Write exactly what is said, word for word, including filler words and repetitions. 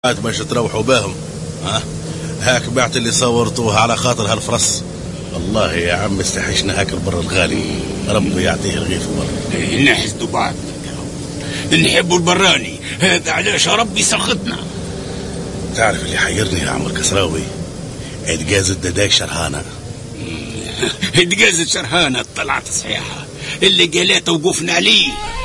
باش تروحوا باهم. ها هاك بعت اللي صورتوها على خاطر هالفرس. والله يا عم استحشنا هاك البر الغالي، ربي يعطيه الغيث وبر. نحسدوا بعض، نحبوا البراني، هذا علاش ربي سخطنا. تعرف اللي حيرني يا عمر كسراوي؟ اتجاز الدداك شرهانة. اتجاز شرهانة طلعت صحيحة، اللي قالته وقفنا عليه.